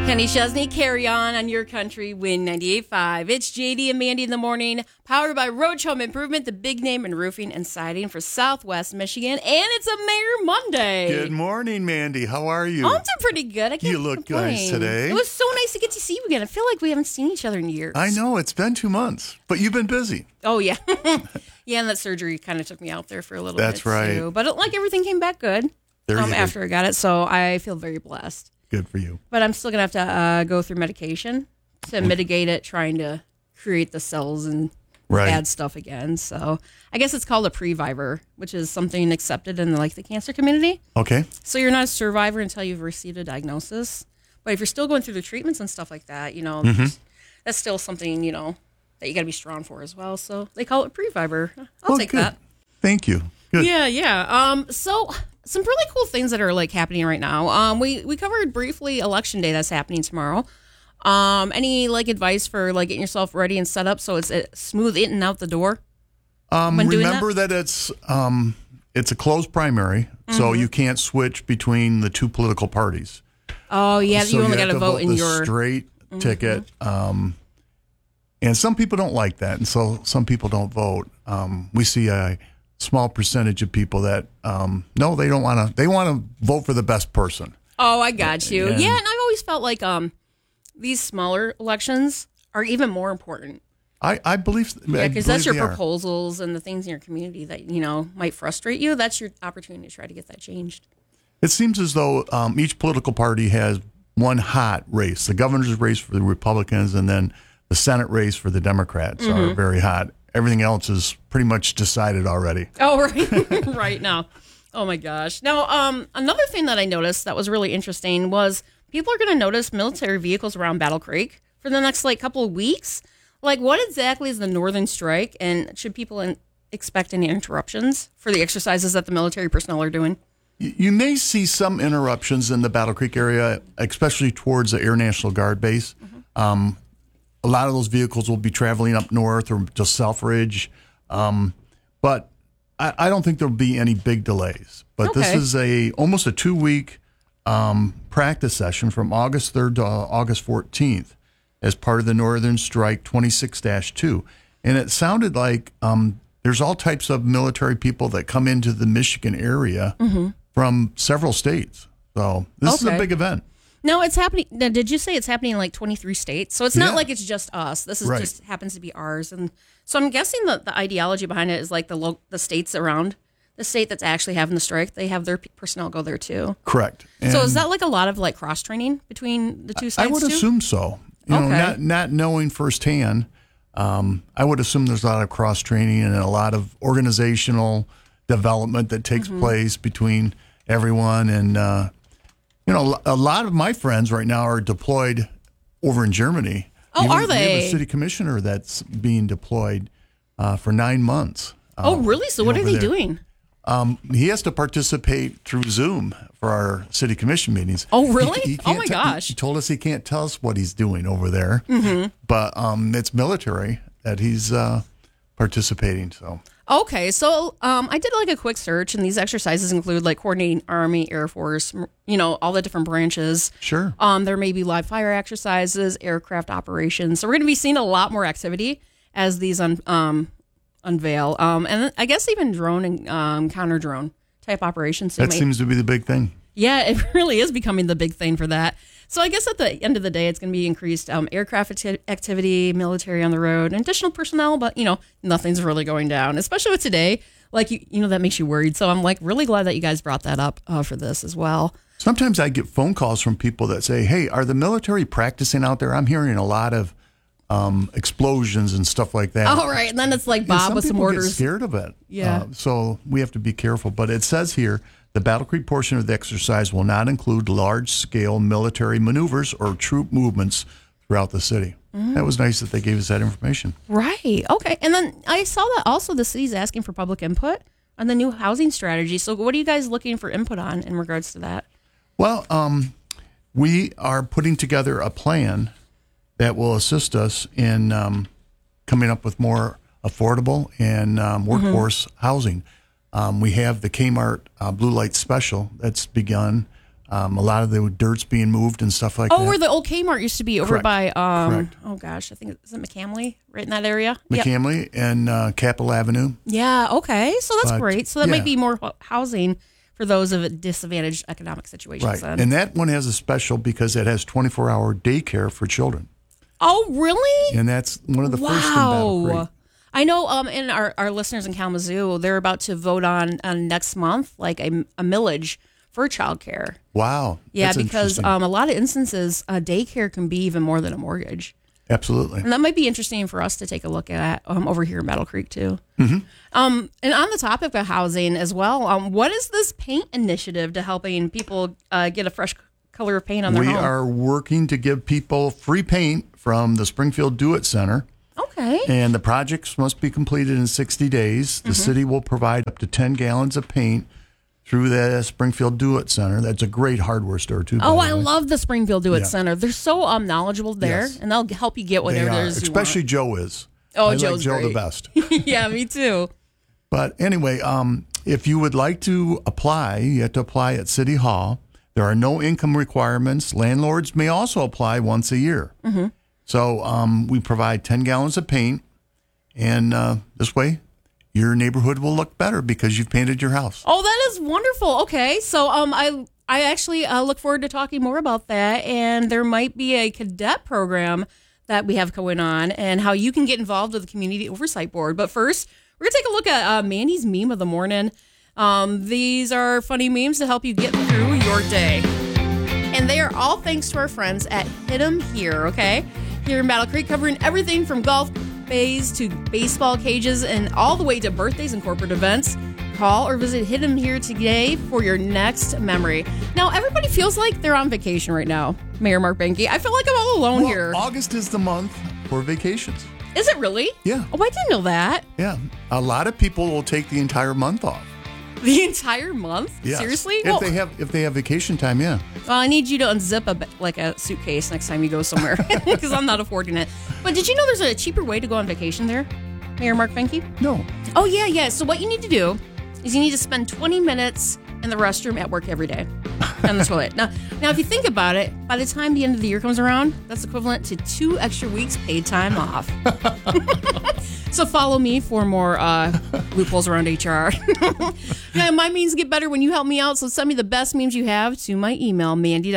Kenny Chesney, Carry On Your Country, Win 98.5. It's JD and Mandy in the morning, powered by Roach Home Improvement, the big name in roofing and siding for Southwest Michigan, and it's a Mayor Monday. Good morning, Mandy. How are you? Oh, I'm doing pretty good. I can't You look complain. nice today. It was so nice to get to see you again. I feel like we haven't seen each other in years. I know, it's been 2 months, but you've been busy. Oh, yeah. Yeah, and that surgery kind of took me out there for a little bit, That's right. too. But everything came back good after I got it, so I feel very blessed. Good for you. But I'm still going to have to go through medication to mitigate it, trying to create the cells and bad stuff again. So I guess it's called a Previvor, which is something accepted in the cancer community. Okay. So you're not a survivor until you've received a diagnosis. But if you're still going through the treatments and stuff like that, that's still something, that you got to be strong for as well. So they call it Previvor. I'll take good. that. Thank you. Good. Yeah. So some really cool things that are happening right now. We covered briefly Election Day that's happening tomorrow. Any advice for getting yourself ready and set up so it's smooth in and out the door? Remember that it's a closed primary, so you can't switch between the two political parties. Oh yeah, so you only got to vote in your straight ticket. And some people don't like that, and so some people don't vote. We see a small percentage of people that no, they don't want to. They want to vote for the best person. Oh, I got you. And, yeah, and I've always felt like these smaller elections are even more important. I believe. Yeah, because that's your proposals and the things in your community that might frustrate you. That's your opportunity to try to get that changed. It seems as though each political party has one hot race. The governor's race for the Republicans, and then the Senate race for the Democrats are very hot. Everything else is pretty much decided already. Oh, right. Right now. Oh, my gosh. Now, another thing that I noticed that was really interesting was people are going to notice military vehicles around Battle Creek for the next, couple of weeks. What exactly is the Northern Strike, and should people expect any interruptions for the exercises that the military personnel are doing? You may see some interruptions in the Battle Creek area, especially towards the Air National Guard base. A lot of those vehicles will be traveling up north or to Selfridge. But I don't think there'll be any big delays. But This is almost a 2-week practice session from August 3rd to August 14th as part of the Northern Strike 26-2. And it sounded like there's all types of military people that come into the Michigan area from several states. So this is a big event. No, it's happening. Now, did you say it's happening in 23 states? So it's not like it's just us. This is just happens to be ours. And so I'm guessing that the ideology behind it is the states around the state that's actually having the strike. They have their personnel go there too. Correct. And so is that a lot of cross training between the two states? I would assume so. Not knowing firsthand. I would assume there's a lot of cross training and a lot of organizational development that takes place between everyone. And, a lot of my friends right now are deployed over in Germany. Oh, are they? We have a city commissioner that's being deployed for 9 months. Oh, really? So what are they doing? He has to participate through Zoom for our city commission meetings. Oh, really? He Oh, my gosh. He told us he can't tell us what he's doing over there, but it's military that he's participating. So okay, so I did a quick search, and these exercises include coordinating Army, Air Force, all the different branches. Sure. There may be live fire exercises, aircraft operations. So we're going to be seeing a lot more activity as these unveil, and I guess even drone and counter drone type operations. That seems to be the big thing. Yeah, it really is becoming the big thing for that. So I guess at the end of the day, it's going to be increased aircraft activity, military on the road, and additional personnel. But nothing's really going down, especially with today. That makes you worried. So I'm really glad that you guys brought that up for this as well. Sometimes I get phone calls from people that say, "Hey, are the military practicing out there? I'm hearing a lot of explosions and stuff like that." Oh, right. And then it's Bob with some orders. Get scared of it. Yeah. So we have to be careful. But it says here, the Battle Creek portion of the exercise will not include large-scale military maneuvers or troop movements throughout the city. That was nice that they gave us that information. Right. Okay. And then I saw that also the city's asking for public input on the new housing strategy. So what are you guys looking for input on in regards to that? Well, we are putting together a plan that will assist us in coming up with more affordable and workforce housing. We have the Kmart Blue Light Special that's begun. A lot of the dirt's being moved and stuff like that. Oh, where the old Kmart used to be over Correct. by, Correct. oh gosh, I think, is it McCamley? Right in that area? Yep. McCamley and Capitol Avenue. Yeah, okay. So that's But, great. So that yeah. might be more housing for those of a disadvantaged economic situations. Right. Then. And that one has a special because it has 24-hour daycare for children. Oh, really? And that's one of the first in Battle Creek. I know in our listeners in Kalamazoo, they're about to vote on next month, like a millage for childcare. Wow. Yeah, That's because interesting. a lot of instances, daycare can be even more than a mortgage. Absolutely. And that might be interesting for us to take a look at over here in Battle Creek, too. Mm-hmm. And on the topic of housing as well, what is this paint initiative to helping people get a fresh color of paint on their We home? are working to give people free paint from the Springfield Do It Center. Okay. And the projects must be completed in 60 days. The city will provide up to 10 gallons of paint through the Springfield Do It Center. That's a great hardware store, too. Oh, by I the way. love the Springfield Do It Yeah. Center. They're so knowledgeable there, Yes. and they'll help you get They whatever are, it is you especially Joe is. Oh, I Joe's like Joe great. the best. want. Yeah, me too. But anyway, if you would like to apply, you have to apply at City Hall. There are no income requirements. Landlords may also apply once a year. Mm-hmm. So we provide 10 gallons of paint, and this way your neighborhood will look better because you've painted your house. Oh, that is wonderful. Okay, so I actually look forward to talking more about that, and there might be a cadet program that we have going on, and how you can get involved with the Community Oversight Board. But first, we're gonna take a look at Mandy's meme of the morning. These are funny memes to help you get through your day, and they are all thanks to our friends at Hit 'em Here. Okay, here in Battle Creek, covering everything from golf bays to baseball cages and all the way to birthdays and corporate events. Call or visit Hit 'em Here today for your next memory. Now, everybody feels like they're on vacation right now, Mayor Mark Benke. I feel like I'm all alone Well, here. August is the month for vacations. Is it really? Yeah. Oh, I didn't know that. Yeah. A lot of people will take the entire month off. The entire month? Yes. Seriously? If they have vacation time, yeah. Well, I need you to unzip a suitcase next time you go somewhere because I'm not affording it. But did you know there's a cheaper way to go on vacation there, Mayor Mark Benke? No. Oh, yeah. So what you need to do is you need to spend 20 minutes in the restroom at work every day on the toilet. Now, if you think about it, by the time the end of the year comes around, that's equivalent to 2 extra weeks paid time off. So follow me for more loopholes around HR. Yeah, my memes get better when you help me out, so send me the best memes you have to my email,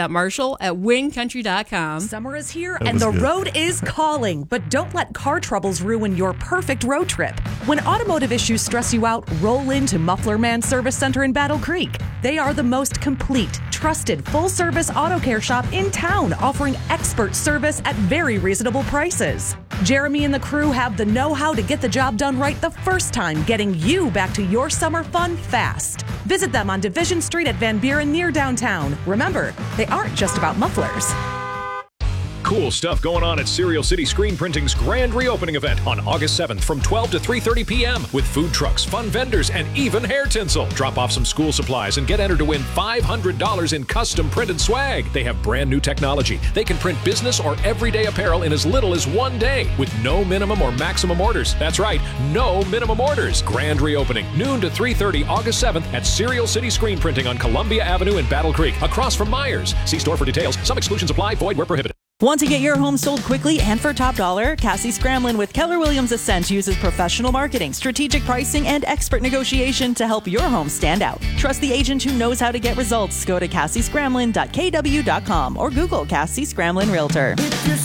mandy.marshall@wincountry.com. Summer is here That and was the good. road is calling, but don't let car troubles ruin your perfect road trip. When automotive issues stress you out, roll into Muffler Man Service Center in Battle Creek. They are the most complete, trusted, full-service auto care shop in town, offering expert service at very reasonable prices. Jeremy and the crew have the know-how to get the job done right the first time, getting you back to your summer fun fast. Visit them on Division Street at Van Buren near downtown. Remember, they aren't just about mufflers. Cool stuff going on at Serial City Screen Printing's grand reopening event on August 7th from 12 to 3:30 p.m. with food trucks, fun vendors, and even hair tinsel. Drop off some school supplies and get entered to win $500 in custom printed swag. They have brand new technology. They can print business or everyday apparel in as little as 1 day with no minimum or maximum orders. That's right, no minimum orders. Grand reopening, noon to 3:30 August 7th at Serial City Screen Printing on Columbia Avenue in Battle Creek, across from Myers. See store for details. Some exclusions apply. Void where prohibited. Want to get your home sold quickly and for top dollar? Cassie Scramlin with Keller Williams Ascent uses professional marketing, strategic pricing, and expert negotiation to help your home stand out. Trust the agent who knows how to get results. Go to CassieScramlin.kw.com or Google Cassie Scramlin Realtor.